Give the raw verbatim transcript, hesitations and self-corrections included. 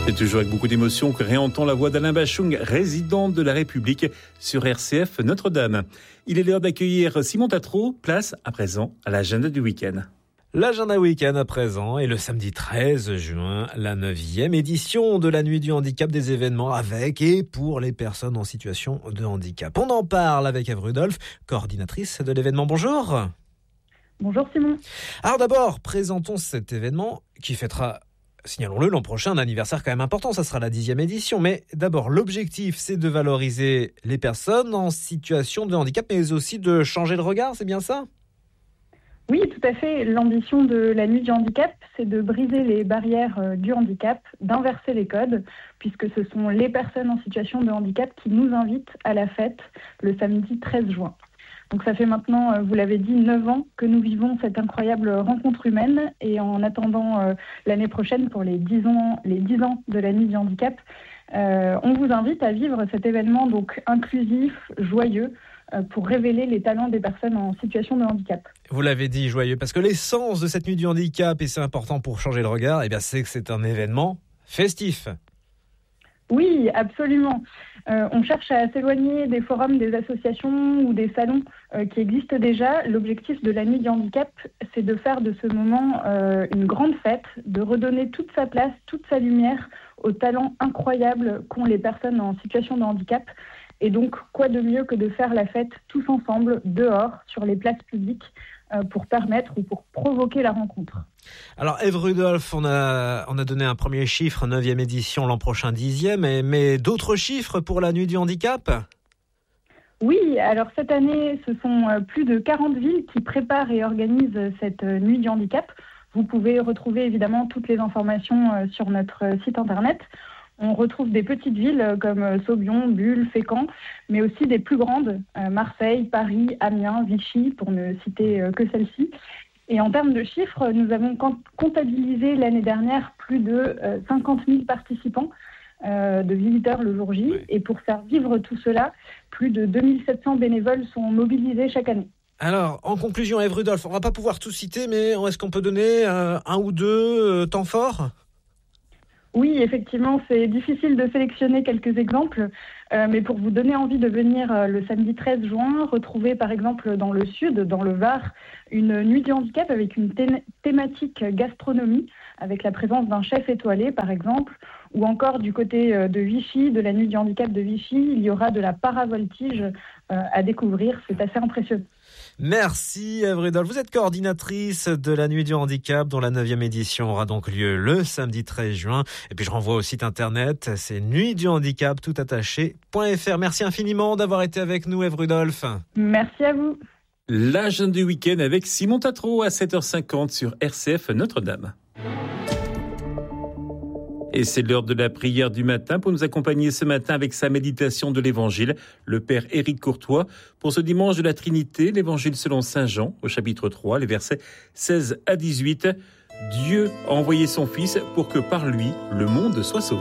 C'est toujours avec beaucoup d'émotion que réentend la voix d'Alain Bachung, résident de la République sur R C F Notre-Dame. Il est l'heure d'accueillir Simon Tatro, place à présent à l'agenda du week-end. L'agenda week-end à présent est le samedi treize juin, la neuvième édition de la Nuit du handicap, des événements avec et pour les personnes en situation de handicap. On en parle avec Ève Rudolph, coordinatrice de l'événement. Bonjour. Bonjour Simon. Alors d'abord, présentons cet événement qui fêtera, signalons-le, l'an prochain, un anniversaire quand même important, ça sera la dixième édition. Mais d'abord, l'objectif, c'est de valoriser les personnes en situation de handicap, mais aussi de changer le regard, c'est bien ça ? Oui, tout à fait. L'ambition de la Nuit du handicap, c'est de briser les barrières du handicap, d'inverser les codes, puisque ce sont les personnes en situation de handicap qui nous invitent à la fête le samedi treize juin. Donc ça fait maintenant, vous l'avez dit, neuf ans que nous vivons cette incroyable rencontre humaine, et en attendant euh, l'année prochaine pour les dix ans, les dix ans de la Nuit du handicap, euh, on vous invite à vivre cet événement donc inclusif, joyeux, pour révéler les talents des personnes en situation de handicap. Vous l'avez dit, joyeux, parce que l'essence de cette Nuit du handicap, et c'est important pour changer le regard, eh bien c'est que c'est un événement festif. Oui, absolument. Euh, on cherche à s'éloigner des forums, des associations ou des salons euh, qui existent déjà. L'objectif de la Nuit du handicap, c'est de faire de ce moment euh, une grande fête, de redonner toute sa place, toute sa lumière aux talents incroyables qu'ont les personnes en situation de handicap. Et donc, quoi de mieux que de faire la fête tous ensemble, dehors, sur les places publiques, euh, pour permettre ou pour provoquer la rencontre. Alors, Ève Rudolph, on a, on a donné un premier chiffre, neuvième édition, l'an prochain dixième, mais, mais d'autres chiffres pour la Nuit du handicap ? Oui, alors cette année, ce sont plus de quarante villes qui préparent et organisent cette Nuit du handicap. Vous pouvez retrouver évidemment toutes les informations sur notre site internet. On retrouve des petites villes comme Saubion, Bulle, Fécamp, mais aussi des plus grandes, euh, Marseille, Paris, Amiens, Vichy, pour ne citer euh, que celles-ci. Et en termes de chiffres, nous avons comptabilisé l'année dernière plus de euh, cinquante mille participants euh, de visiteurs le jour J. Oui. Et pour faire vivre tout cela, plus de deux mille sept cents bénévoles sont mobilisés chaque année. Alors, en conclusion, Ève Rudolph, on ne va pas pouvoir tout citer, mais est-ce qu'on peut donner euh, un ou deux euh, temps forts ? Oui, effectivement, c'est difficile de sélectionner quelques exemples, euh, mais pour vous donner envie de venir euh, le samedi treize juin, retrouver par exemple dans le sud, dans le Var, une nuit du handicap avec une thé- thématique gastronomie, avec la présence d'un chef étoilé par exemple, ou encore du côté euh, de Vichy, de la nuit du handicap de Vichy, il y aura de la paravoltige euh, à découvrir, c'est assez impressionnant. Merci Ève Rudolph. Vous êtes coordinatrice de la Nuit du handicap dont la neuvième édition aura donc lieu le samedi treize juin. Et puis je renvoie au site internet, c'est nuit du handicap tout attaché point f r. Merci infiniment d'avoir été avec nous Ève Rudolph. Merci à vous. L'agenda du week-end avec Simon Tatro à sept heures cinquante sur R C F Notre-Dame. Et c'est l'heure de la prière du matin pour nous accompagner ce matin avec sa méditation de l'Évangile, le Père Éric Courtois. Pour ce dimanche de la Trinité, l'Évangile selon saint Jean, au chapitre trois, les versets seize à dix-huit. Dieu a envoyé son Fils pour que par lui, le monde soit sauvé.